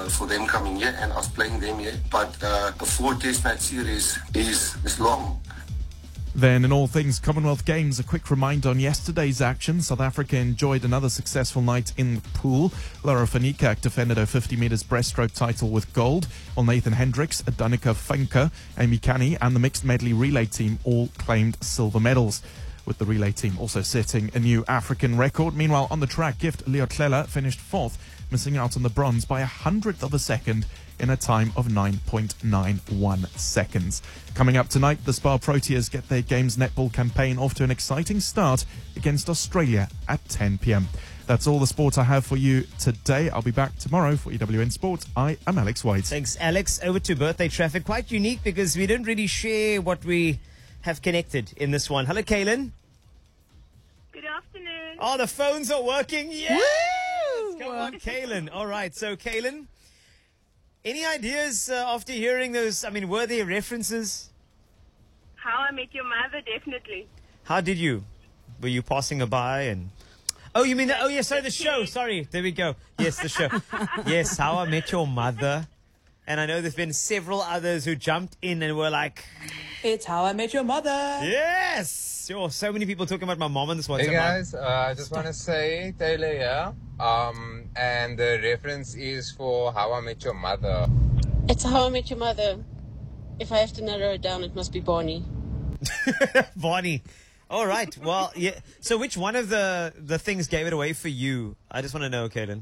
for them coming here and us playing them here. But a 4-test match series is long. Then, in all things Commonwealth Games, a quick reminder on yesterday's action. South Africa enjoyed another successful night in the pool. Laura van Niekerk defended her 50 metres breaststroke title with gold, while Nathan Hendricks, Danica Finke, Amy Canny and the mixed medley relay team all claimed silver medals, with the relay team also setting a new African record. Meanwhile, on the track, Gift Leotlela finished fourth, missing out on the bronze by 100th of a second in a time of 9.91 seconds. Coming up tonight, the Spar Proteas get their Games netball campaign off to an exciting start against Australia at 10 p.m. That's all the sport I have for you today. I'll be back tomorrow for EWN Sport. I am Alex White. Thanks, Alex. Over to birthday traffic. Quite unique because we didn't really share what we have connected in this one. Hello, Kaylin. Good afternoon. Oh, the phones are working. Yes! Come on, Kaylin. All right, so Kaylin, any ideas after hearing those? I mean, were there references? How I Met Your Mother, definitely. How did you? Were you passing her by and... Oh, you mean... Oh, yes, sorry, the show. Sorry, there we go. Yes, the show. Yes, How I Met Your Mother. And I know there's been several others who jumped in and were like... It's How I Met Your Mother. Yes! Oh, so many people talking about my mom on this one. Hey guys, I just want to say Taylor here. And the reference is for How I Met Your Mother. It's How I Met Your Mother. If I have to narrow it down, it must be Barney. Barney. All right. Well, yeah. So which one of the things gave it away for you? I just want to know, Kaylin.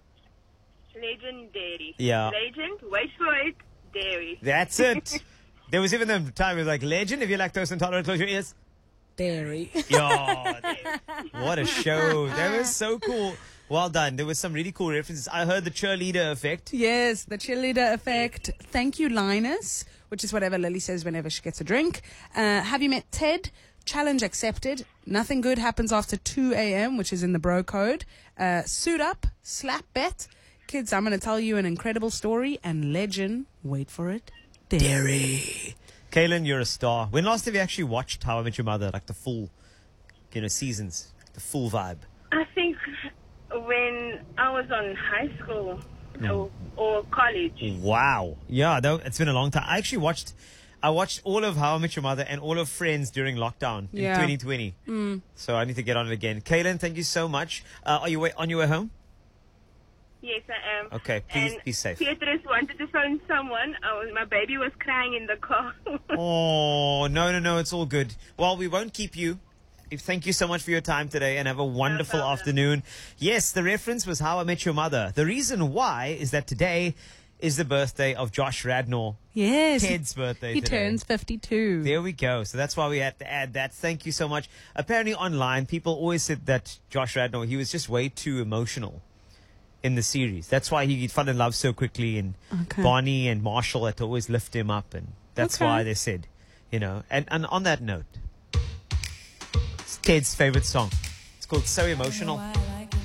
Legendary. Yeah. Legend, wait for it, dairy. That's it. There was even a time it was like, legend, if you're lactose intolerant, close your ears. Dairy. Yo, what a show. That was so cool. Well done. There was some really cool references. I heard the cheerleader effect. Yes, the cheerleader effect. Thank you, Linus, which is whatever Lily says whenever she gets a drink. Have you met Ted? Challenge accepted. Nothing good happens after 2 a.m., which is in the bro code. Suit up. Slap bet. Kids, I'm going to tell you an incredible story. And legend, wait for it, dairy. Kaylin, you're a star. When last have you actually watched How I Met Your Mother? Like the full, seasons. The full vibe. I think when I was on high school or college. Wow. Yeah, it's been a long time. I watched all of How I Met Your Mother and all of Friends during lockdown in 2020. So I need to get on it again. Kaylin, thank you so much. Are you on your way home? Yes, I am. Okay, please be safe. Petrus wanted to phone someone. My baby was crying in the car. Oh, no, it's all good. Well, we won't keep you. Thank you so much for your time today and have a wonderful afternoon. Yes, the reference was How I Met Your Mother. The reason why is that today is the birthday of Josh Radnor. Yes. Ted's birthday He today. turns 52. There we go. So that's why we had to add that. Thank you so much. Apparently online, people always said that Josh Radnor, he was just way too emotional in the series. That's why he fell in love so quickly, and Barney and Marshall had to always lift him up, and that's why they said, and on that note, it's Ted's favorite song. It's called So Emotional.